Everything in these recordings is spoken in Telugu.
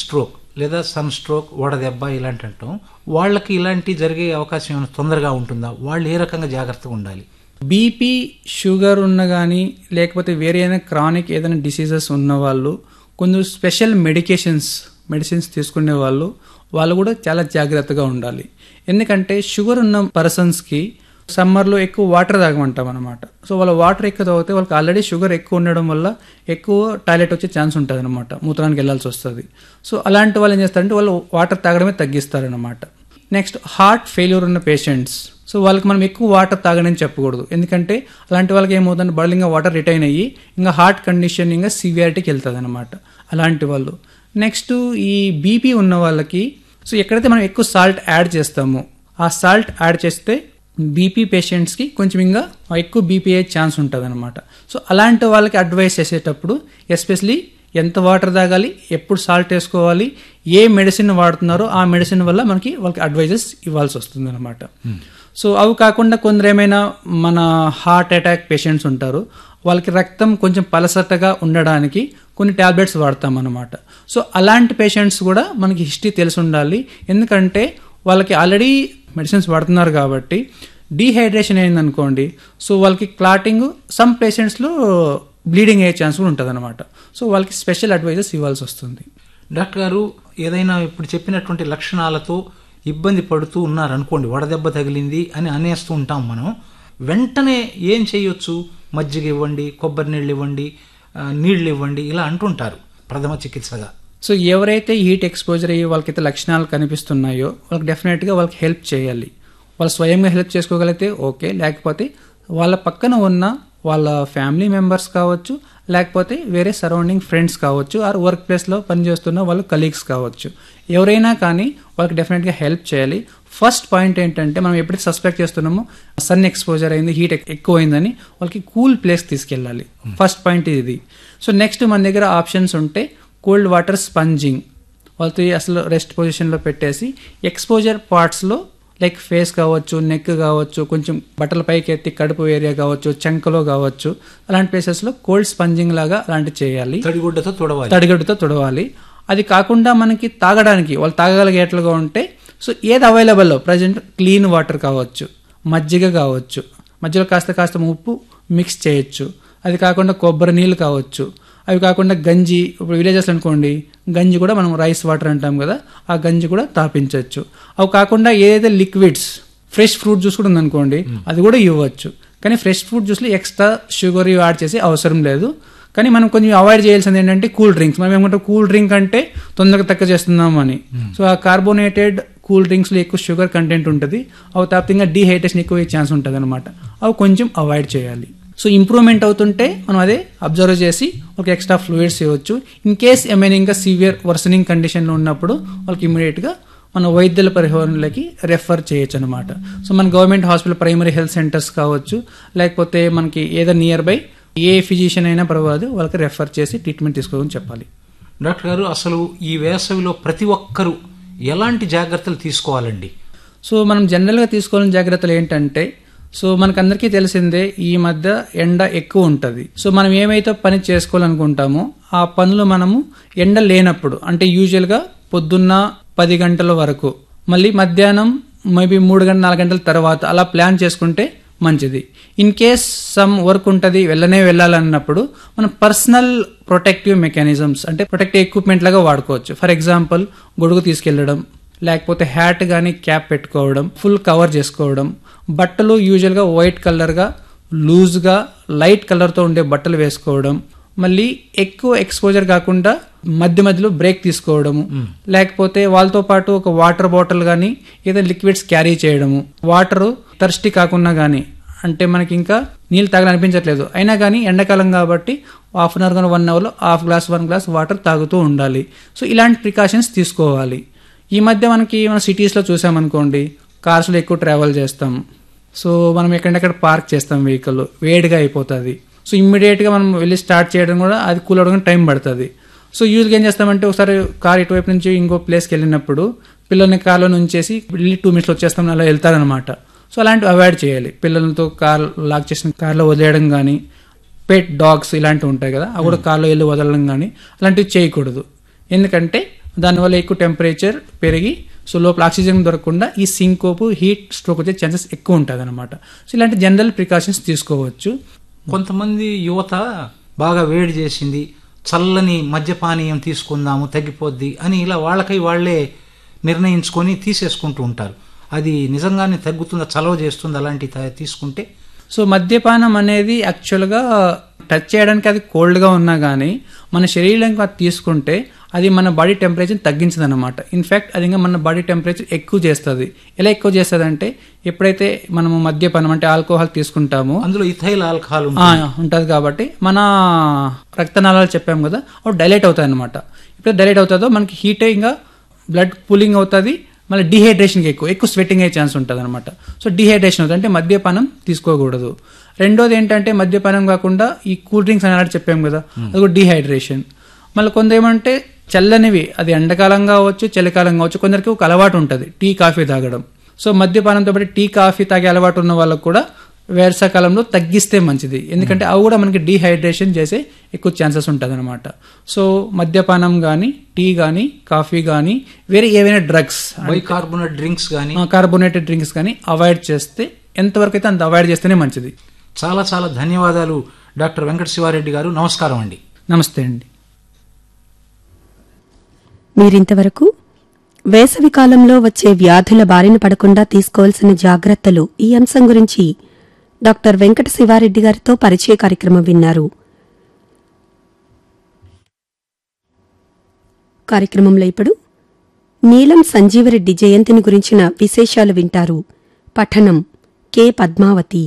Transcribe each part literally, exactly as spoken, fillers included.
స్ట్రోక్ లేదా సన్ స్ట్రోక్, వడదెబ్బ ఇలాంటి అంటాం. వాళ్ళకి ఇలాంటి జరిగే అవకాశం ఏమైనా తొందరగా ఉంటుందా? వాళ్ళు ఏ రకంగా జాగ్రత్తగా ఉండాలి? బీపీ, షుగర్ ఉన్న కానీ లేకపోతే వేరే ఏదైనా క్రానిక్ ఏదైనా డిసీజెస్ ఉన్న వాళ్ళు, కొంచెం స్పెషల్ మెడికేషన్స్ మెడిసిన్స్ తీసుకునే వాళ్ళు వాళ్ళు కూడా చాలా జాగ్రత్తగా ఉండాలి. ఎందుకంటే షుగర్ ఉన్న పర్సన్స్కి సమ్మర్లో ఎక్కువ వాటర్ తాగమంటాం అనమాట. సో వాళ్ళ వాటర్ ఎక్కువ తాగితే వాళ్ళకి ఆల్రెడీ షుగర్ ఎక్కువ ఉండడం వల్ల ఎక్కువ టాయిలెట్ వచ్చే ఛాన్స్ ఉంటుంది అనమాట, మూత్రానికి వెళ్ళాల్సి వస్తుంది. సో అలాంటి వాళ్ళు ఏం చేస్తారంటే వాళ్ళు వాటర్ తాగడమే తగ్గిస్తారనమాట. నెక్స్ట్ హార్ట్ ఫెయిల్యూర్ ఉన్న పేషెంట్స్, సో వాళ్ళకి మనం ఎక్కువ వాటర్ తాగడని చెప్పకూడదు. ఎందుకంటే అలాంటి వాళ్ళకి ఏమవుతుందంటే బర్లింగ్గా వాటర్ రిటైన్ అయ్యి ఇంకా హార్ట్ కండిషన్ ఇంకా సివియారిటీకి వెళ్తుంది అనమాట అలాంటి వాళ్ళు. నెక్స్ట్ ఈ బీపీ ఉన్న వాళ్ళకి సో ఎక్కడైతే మనం ఎక్కువ సాల్ట్ యాడ్ చేస్తామో ఆ సాల్ట్ యాడ్ చేస్తే బీపీ పేషెంట్స్కి కొంచెం ఇంకా ఎక్కువ బీపీ అయ్యే ఛాన్స్ ఉంటుంది అనమాట. సో అలాంటి వాళ్ళకి అడ్వైస్ చేసేటప్పుడు ఎస్పెషలీ ఎంత వాటర్ తాగాలి, ఎప్పుడు సాల్ట్ వేసుకోవాలి, ఏ మెడిసిన్ వాడుతున్నారో ఆ మెడిసిన్ వల్ల మనకి వాళ్ళకి అడ్వైజెస్ ఇవ్వాల్సి వస్తుంది అనమాట. సో అవి కాకుండా కొందరు ఏమైనా మన హార్ట్ అటాక్ పేషెంట్స్ ఉంటారు, వాళ్ళకి రక్తం కొంచెం పలసటగా ఉండడానికి కొన్ని ట్యాబ్లెట్స్ వాడతాం అనమాట. సో అలాంటి పేషెంట్స్ కూడా మనకి హిస్టరీ తెలిసి ఉండాలి. ఎందుకంటే వాళ్ళకి ఆల్రెడీ మెడిసిన్స్ వాడుతున్నారు కాబట్టి డీహైడ్రేషన్ అయిందనుకోండి, సో వాళ్ళకి క్లాటింగ్, సమ్ పేషెంట్స్లో బ్లీడింగ్ అయ్యే ఛాన్స్ కూడా ఉంటుంది అనమాట. సో వాళ్ళకి స్పెషల్ అడ్వైజెస్ ఇవ్వాల్సి వస్తుంది. డాక్టర్ గారు, ఏదైనా ఇప్పుడు చెప్పినటువంటి లక్షణాలతో ఇబ్బంది పడుతూ ఉన్నారనుకోండి, వడదెబ్బ తగిలింది అని అనేస్తూ ఉంటాం మనం, వెంటనే ఏం చేయొచ్చు? మజ్జిగ ఇవ్వండి, కొబ్బరి నీళ్ళు ఇవ్వండి, నీళ్ళు ఇవ్వండి ఇలా అంటుంటారు ప్రథమ చికిత్సగా. సో ఎవరైతే హీట్ ఎక్స్పోజర్ అయ్యి వాళ్ళకైతే లక్షణాలు కనిపిస్తున్నాయో వాళ్ళకి డెఫినెట్గా వాళ్ళకి హెల్ప్ చేయాలి. వాళ్ళు స్వయంగా హెల్ప్ చేసుకోగలిగితే ఓకే, లేకపోతే వాళ్ళ పక్కన ఉన్న వాళ్ళ ఫ్యామిలీ మెంబర్స్ కావచ్చు, లేకపోతే వేరే సరౌండింగ్ ఫ్రెండ్స్ కావచ్చు, ఆర్ వర్క్ ప్లేస్లో పనిచేస్తున్న వాళ్ళు కలీగ్స్ కావచ్చు, ఎవరైనా కానీ వాళ్ళకి డెఫినెట్గా హెల్ప్ చేయాలి. ఫస్ట్ పాయింట్ ఏంటంటే మనం ఎప్పుడైతే సస్పెక్ట్ చేస్తున్నామో సన్ ఎక్స్పోజర్ అయింది, హీట్ ఎక్కువ అయిందని వాళ్ళకి కూల్ ప్లేస్ తీసుకెళ్ళాలి. ఫస్ట్ పాయింట్ ఇది. సో నెక్స్ట్ మన దగ్గర ఆప్షన్స్ ఉంటే కోల్డ్ వాటర్ స్పంజింగ్, వాళ్ళతో అసలు రెస్ట్ పొజిషన్లో పెట్టేసి ఎక్స్పోజర్ పార్ట్స్లో లైక్ ఫేస్ కావచ్చు, నెక్ కావచ్చు, కొంచెం బట్టల పైకి ఎత్తి కడుపు ఏరియా కావచ్చు, చంకలో కావచ్చు, అలాంటి ప్లేసెస్లో కోల్డ్ స్పంజింగ్ లాగా అలాంటివి చేయాలి. తడిగుడ్డతో తుడవాలి తడిగుడ్డతో తుడవాలి. అది కాకుండా మనకి తాగడానికి వాళ్ళు తాగగలిగేట్లుగా ఉంటే సో ఏది అవైలబుల్లో ప్రజెంట్ క్లీన్ వాటర్ కావచ్చు, మజ్జిగ కావచ్చు, మధ్యలో కాస్త కాస్త ఉప్పు మిక్స్ చేయొచ్చు. అది కాకుండా కొబ్బరి నీళ్ళు కావచ్చు. అవి కాకుండా గంజి, ఇప్పుడు విలేజెస్ అనుకోండి గంజి కూడా మనం రైస్ వాటర్ అంటాం కదా, ఆ గంజి కూడా తాపించవచ్చు. అవి కాకుండా ఏదైతే లిక్విడ్స్, ఫ్రెష్ ఫ్రూట్ జ్యూస్ కూడా ఉందనుకోండి అది కూడా ఇవ్వచ్చు. కానీ fresh fruit జ్యూస్లో extra sugar add చేసే అవసరం లేదు. కానీ మనం కొంచెం అవాయిడ్ చేయాల్సింది ఏంటంటే కూల్ డ్రింక్స్. మనం ఏమంటాం కూల్ డ్రింక్ అంటే తొందరగా తక్కువ చేస్తున్నాం అని. సో ఆ కార్బోనేటెడ్ కూల్ డ్రింక్స్లో ఎక్కువ షుగర్ కంటెంట్ ఉంటుంది, అవి తప్పితే డీహైడ్రేషన్ ఎక్కువ ఛాన్స్ ఉంటుంది అనమాట. అవి కొంచెం అవాయిడ్ చేయాలి. సో ఇంప్రూవ్మెంట్ అవుతుంటే మనం అదే అబ్జర్వ్ చేసి ఒక ఎక్స్ట్రా ఫ్లూయిడ్స్ ఇవ్వచ్చు. ఇన్ కేస్ ఏమైనా ఇంకా సివియర్ వర్సనింగ్ కండిషన్లో ఉన్నప్పుడు వాళ్ళకి ఇమీడియట్గా మన వైద్యుల పరిహారంలోకి రెఫర్ చేయొచ్చు అనమాట. సో మన government hospital, primary health centres కావచ్చు, లేకపోతే మనకి ఏదో నియర్ బై ఏ ఫిజిషియన్ అయినా పర్వాలేదు వాళ్ళకి రెఫర్ చేసి ట్రీట్మెంట్ తీసుకోవాలని చెప్పాలి. డాక్టర్ గారు, అసలు ఈ వేసవిలో ప్రతి ఒక్కరూ ఎలాంటి జాగ్రత్తలు తీసుకోవాలండి? సో మనం జనరల్గా తీసుకోవాలని జాగ్రత్తలు ఏంటంటే, సో మనకందరికీ తెలిసిందే ఈ మధ్య ఎండ ఎక్కువ ఉంటుంది. సో మనం ఏమైతే పని చేసుకోవాలనుకుంటామో ఆ పనులు మనము ఎండ లేనప్పుడు, అంటే యూజువల్గా పొద్దున్న పది గంటల వరకు, మళ్ళీ మధ్యాహ్నం మేబీ మూడు గంటల నాలుగు గంటల తర్వాత అలా ప్లాన్ చేసుకుంటే మంచిది. ఇన్ కేస్ సమ్ వర్క్ ఉంటుంది వెళ్ళనే వెళ్ళాలన్నప్పుడు మనం పర్సనల్ ప్రొటెక్టివ్ మెకానిజమ్స్ అంటే ప్రొటెక్టివ్ ఎక్విప్మెంట్ లాగా వాడుకోవచ్చు. ఫర్ ఎగ్జాంపుల్ గొడుగు తీసుకెళ్లడం, లేకపోతే హ్యాట్ కానీ క్యాప్ పెట్టుకోవడం, ఫుల్ కవర్ చేసుకోవడం, బట్టలు యూజువల్గా వైట్ కలర్గా లూజ్గా లైట్ కలర్తో ఉండే బట్టలు వేసుకోవడం, మళ్ళీ ఎక్కువ ఎక్స్పోజర్ కాకుండా మధ్య మధ్యలో బ్రేక్ తీసుకోవడము, లేకపోతే వాళ్ళతో పాటు ఒక వాటర్ బాటిల్ కానీ ఏదైనా లిక్విడ్స్ క్యారీ చేయడము, వాటరు థర్స్టీ కాకుండా కానీ, అంటే మనకి ఇంకా నీళ్ళు తాగాలనిపించట్లేదు అయినా కానీ ఎండాకాలం కాబట్టి హాఫ్ అన్ అవర్ కానీ వన్ అవర్లో half glass one glass water తాగుతూ ఉండాలి. సో ఇలాంటి ప్రికాషన్స్ తీసుకోవాలి. ఈ మధ్య మనకి మన సిటీస్లో చూసామనుకోండి కార్స్లో ఎక్కువ ట్రావెల్ చేస్తాం. సో మనం ఎక్కడెక్కడ పార్క్ చేస్తాం వెహికల్, వేడిగా అయిపోతుంది. సో ఇమ్మీడియట్గా మనం వెళ్ళి స్టార్ట్ చేయడం కూడా అది కూల్ అవడానికి టైం పడుతుంది. సో యూజ్గా ఏం చేస్తామంటే ఒకసారి కార్ ఇటువైపు నుంచి ఇంకో ప్లేస్కి వెళ్ళినప్పుడు పిల్లల్ని కార్లో నుంచేసి వెళ్ళి టూ మినిట్స్లో వచ్చేస్తాం అలా వెళ్తారనమాట. సో అలాంటివి అవాయిడ్ చేయాలి. పిల్లలతో కార్ లాక్ చేసిన కార్లో వదిలేయడం కానీ, పెట్ డాగ్స్ ఇలాంటివి ఉంటాయి కదా అవి కూడా కార్లో వెళ్ళి వదలడం కానీ అలాంటివి చేయకూడదు. ఎందుకంటే దానివల్ల ఎక్కువ టెంపరేచర్ పెరిగి సో లోపల ఆక్సిజన్ దొరకకుండా ఈ సింకోపు హీట్ స్ట్రోక్ వచ్చే ఛాన్సెస్ ఎక్కువ ఉంటుంది అనమాట. సో ఇలాంటి జనరల్ ప్రికాషన్స్ తీసుకోవచ్చు. కొంతమంది యువత బాగా వేడి చేసింది, చల్లని మద్యపానీయం తీసుకుందాము తగ్గిపోద్ది అని ఇలా వాళ్ళకై వాళ్లే నిర్ణయించుకొని తీసేసుకుంటూ ఉంటారు. అది నిజంగానే తగ్గుతుందా, చలవ చేస్తుందా అలాంటి తీసుకుంటే? సో మద్యపానం అనేది యాక్చువల్గా టచ్ చేయడానికి అది కోల్డ్గా ఉన్నా కానీ మన శరీరంకి అది తీసుకుంటే అది మన బాడీ టెంపరేచర్ తగ్గించదు అనమాట. ఇన్ఫ్యాక్ట్ అది ఇంకా మన బాడీ టెంపరేచర్ ఎక్కువ చేస్తుంది. ఎలా ఎక్కువ చేస్తుంది అంటే ఎప్పుడైతే మనము మద్యపానం అంటే ఆల్కహాల్ తీసుకుంటామో అందులో ఇథైల్ ఆల్కహాల్ ఉంటుంది కాబట్టి మన రక్తనాళాలు చెప్పాము కదా అవి డైలేట్ అవుతాయి అనమాట. ఇప్పుడు డైలేట్ అవుతుందో మనకి హీట్ ఇంకా బ్లడ్ కూలింగ్ అవుతుంది, మళ్ళీ డిహైడ్రేషన్కి ఎక్కువ ఎక్కువ స్వెట్టింగ్ అయ్యే ఛాన్స్ ఉంటుంది అనమాట. సో డిహైడ్రేషన్ అవుతుంది అంటే మద్యపానం తీసుకోకూడదు. రెండోది ఏంటంటే మద్యపానం కాకుండా ఈ కూల్ డ్రింక్స్ అని చెప్పాము కదా అది కూడా డిహైడ్రేషన్. మళ్ళీ కొంత ఏమంటే చల్లనివి అది ఎండాకాలం కావచ్చు చలికాలం కావచ్చు కొందరికి ఒక అలవాటు ఉంటుంది టీ కాఫీ తాగడం. సో మద్యపానంతో పాటు టీ కాఫీ తాగే అలవాటు ఉన్న వాళ్ళకు కూడా వేసవికాలంలో తగ్గిస్తే మంచిది, ఎందుకంటే అవి కూడా మనకి డీహైడ్రేషన్ చేసే ఎక్కువ ఛాన్సెస్ ఉంటుంది అనమాట. సో మద్యపానం కానీ టీ కానీ కాఫీ కానీ వేరే ఏవైనా డ్రగ్స్ కార్బోనేట్ డ్రింక్స్ కానీ కార్బోనేటెడ్ డ్రింక్స్ కానీ అవాయిడ్ చేస్తే ఎంతవరకు అయితే అంత అవాయిడ్ చేస్తేనే మంచిది. చాలా చాలా ధన్యవాదాలు డాక్టర్ వెంకట శివారెడ్డి గారు. నమస్కారం అండి. నమస్తే అండి. మీరింతవరకు వేసవి కాలంలో వచ్చే వ్యాధుల బారిన పడకుండా తీసుకోవాల్సిన జాగ్రత్తలు ఈ అంశం గురించి డాక్టర్ వెంకట శివారెడ్డి గారితో పరిచయ కార్యక్రమం విన్నారు. కార్యక్రమంలో ఇప్పుడు నీలం సంజీవరెడ్డి జయంతిని గురించిన విశేషాలు వింటారు. పఠనం కె పద్మావతి.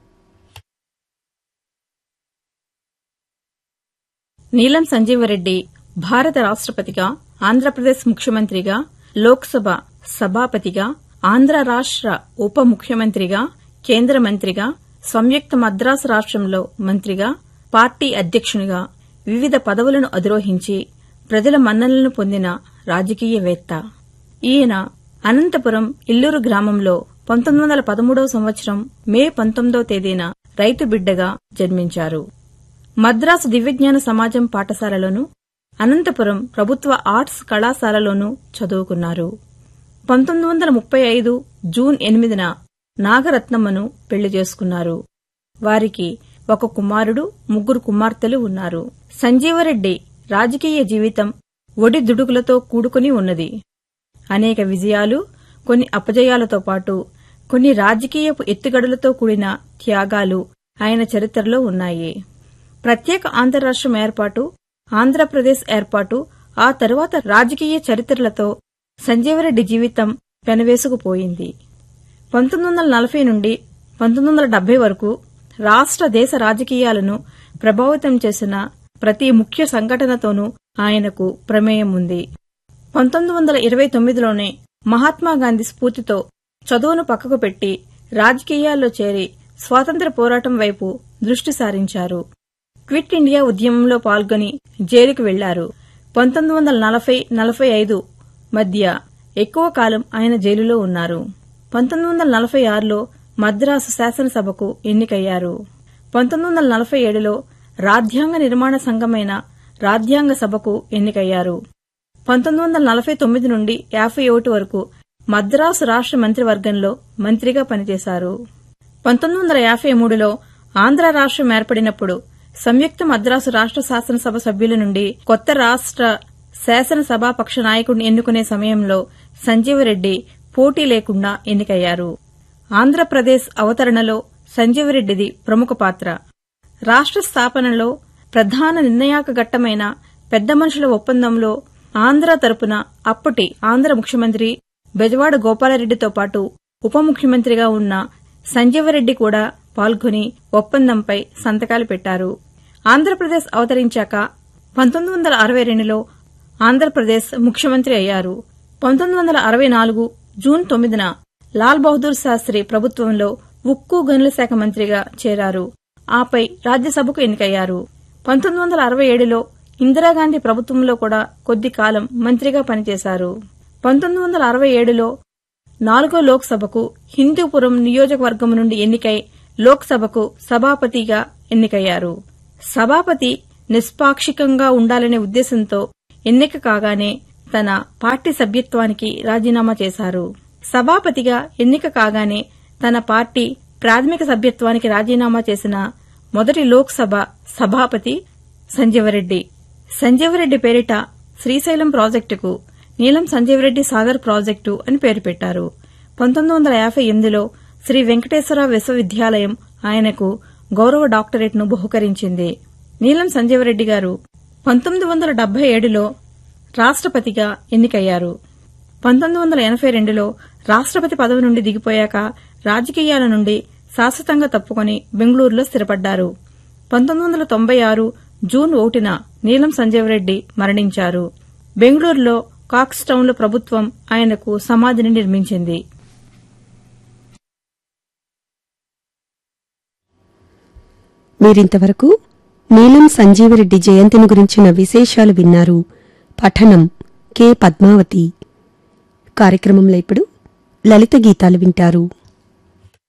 నీలం సంజీవరెడ్డి భారత రాష్ట్రపతిగా, ఆంధ్రప్రదేశ్ ముఖ్యమంత్రిగా, లోక్సభ సభాపతిగా, ఆంధ్ర రాష్ట్ర ఉప ముఖ్యమంత్రిగా, కేంద్ర మంత్రిగా, సంయుక్త మద్రాసు రాష్ట్రంలో మంత్రిగా, పార్టీ అధ్యక్షునిగా వివిధ పదవులను అధిరోహించి ప్రజల మన్ననలను పొందిన రాజకీయవేత్త. ఈయన అనంతపురం ఇల్లూరు గ్రామంలో పంతొమ్మిది వందల పదమూడవ సంవత్సరం మే పంతొమ్మిదవ తేదీన రైతు బిడ్డగా జన్మించారు. మద్రాసు దివ్యజ్ఞాన సమాజం పాఠశాలలోను, అనంతపురం ప్రభుత్వ ఆర్ట్స్ కళాశాలలోనూ చదువుకున్నారు. పంతొమ్మిది వందల ముప్పై ఐదు జూన్ ఎనిమిదిన నాగరత్నమ్మను పెళ్లి చేసుకున్నారు. వారికి ఒక కుమారుడు, ముగ్గురు కుమార్తెలు ఉన్నారు. సంజీవరెడ్డి రాజకీయ జీవితం ఒడిదుడుకులతో కూడుకుని ఉన్నది. అనేక విజయాలు, కొన్ని అపజయాలతో పాటు కొన్ని రాజకీయపు ఎత్తుగడలతో కూడిన త్యాగాలు ఆయన చరిత్రలో ఉన్నాయి. ప్రత్యేక ఆంధ్రరాష్ట్రం ఏర్పాటు, ఆంధ్రప్రదేశ్ ఏర్పాటు, ఆ తరువాత రాజకీయ చరిత్రలతో సంజీవరెడ్డి జీవితం పెనవేసుకుపోయింది. పంతొమ్మిది వందల నలభై నుండి పంతొమ్మిది వందల డెబ్బై వరకు రాష్ట్ర దేశ రాజకీయాలను ప్రభావితం చేసిన ప్రతి ముఖ్య సంఘటనతోనూ ఆయనకు ప్రమేయం ఉంది. పంతొమ్మిది వందల ఇరవై తొమ్మిదిలోనే మహాత్మాగాంధీ స్ఫూర్తితో చదువును పక్కకు పెట్టి రాజకీయాల్లో చేరి స్వాతంత్ర్య పోరాటం వైపు దృష్టి సారించారు. క్విట్ ఇండియా ఉద్యమంలో పాల్గొని జైలుకు వెళ్లారు. పంతొమ్మిది వందల నలభై నలభై ఐదు మధ్య ఎక్కువ కాలం ఆయన జైలులో ఉన్నారు. పంతొమ్మిది వందల నలభై ఆరులో మద్రాసు శాసనసభకు ఎన్నికయ్యారు. పంతొమ్మిది వందల నలభై ఏడులో రాజ్యాంగ నిర్మాణ సంఘమైన రాజ్యాంగ సభకు ఎన్నికయ్యారు. పంతొమ్మిది వందల నలభై తొమ్మిది నుండి యాభై ఒకటి వరకు మద్రాసు రాష్ట్ర మంత్రివర్గంలో మంత్రిగా పనిచేశారు. పంతొమ్మిది వందల యాభై మూడులో ఆంధ్ర రాష్ట్రం ఏర్పడినప్పుడు సంయుక్త మద్రాసు రాష్ట్ర శాసనసభ సభ్యుల నుండి కొత్త రాష్ట్ర శాసనసభాపక్ష నాయకుడిని ఎన్నుకునే సమయంలో సంజీవరెడ్డి పోటీ లేకుండా ఎన్నికయ్యారు. ఆంధ్రప్రదేశ్ అవతరణలో సంజీవరెడ్డిది ప్రముఖ పాత్ర. రాష్ట్ర స్థాపనలో ప్రధాన నిర్ణాయక ఘట్టమైన పెద్ద మనుషుల ఒప్పందంలో ఆంధ్ర తరపున అప్పటి ఆంధ్ర ముఖ్యమంత్రి బెజవాడ గోపాలరెడ్డితో పాటు ఉప ముఖ్యమంత్రిగా ఉన్న సంజీవరెడ్డి కూడా పాల్గొని ఒప్పందంపై సంతకాలు పెట్టారు. ఆంధ్రప్రదేశ్ అవతరించాక పంతొమ్మిది వందల అరవై రెండులో ఆంధ్రప్రదేశ్ ముఖ్యమంత్రి అయ్యారు. పంతొమ్మిది వందల అరవై నాలుగు జూన్ తొమ్మిదిన లాల్ బహదూర్ శాస్త్రి ప్రభుత్వంలో ఉక్కు గనుల శాఖ మంత్రిగా చేరారు. ఆపై రాజ్యసభకు ఎన్నికయ్యారు. పంతొమ్మిది వందల అరవై ఏడులో ఇందిరాగాంధీ ప్రభుత్వంలో కూడా కొద్ది కాలం మంత్రిగా పనిచేశారు. పంతొమ్మిది వందల అరవై ఏడులో నాలుగో లోక్సభకు హిందూపురం నియోజకవర్గం నుండి ఎన్నికై లోక్సభకు సభాపతిగా ఎన్నికయ్యారు. సభాపతి నిష్పాక్షికంగా ఉండాలనే ఉద్దేశంతో ఎన్నిక కాగానే తన పార్టీ సభ్యత్వానికి రాజీనామా చేశారు. సభాపతిగా ఎన్నిక కాగానే తన పార్టీ ప్రాథమిక సభ్యత్వానికి రాజీనామా చేసిన మొదటి లోక్సభ సభాపతి సంజీవరెడ్డి. సంజీవరెడ్డి పేరిట శ్రీశైలం ప్రాజెక్టుకు నీలం సంజీవరెడ్డి సాగర్ ప్రాజెక్టు అని పేరు పెట్టారు. పంతొమ్మిది వందల యాభై ఎనిమిదిలో శ్రీ వెంకటేశ్వర విశ్వవిద్యాలయం ఆయనకు గౌరవ డాక్టరేట్ను బహుకరించింది. నీలం సంజీవరెడ్డి గారు పంతొమ్మిది వందల డెబ్బై ఏడులో రాష్ట్రపతిగా ఎన్నికయ్యారు. పంతొమ్మిది వందల ఎనభై రెండులో రాష్ట్రపతి పదవి నుండి దిగిపోయాక రాజకీయాల నుండి శాశ్వతంగా తప్పుకొని బెంగళూరులో స్థిరపడ్డారు. పంతొమ్మిది వందల తొంభై ఆరు జూన్ ఒకటిన నీలం సంజీవరెడ్డి మరణించారు. బెంగళూరులో కాక్స్ టౌన్లో ప్రభుత్వం ఆయనకు సమాధిని నిర్మించింది. మీరింతవరకు నీలం సంజీవరెడ్డి జయంతిని గురించిన విశేషాలు విన్నారు. పఠనం కె పద్మావతి. కార్యక్రమంలో ఇప్పుడు లలిత గీతాలు వింటారు.